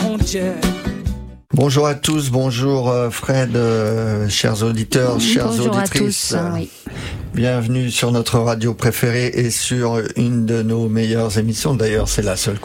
won't you? Bonjour à tous, bonjour Fred, chers auditeurs, chères bonjour auditrices. À tous, oui. Bienvenue sur notre radio préférée et sur une de nos meilleures émissions. D'ailleurs, c'est la seule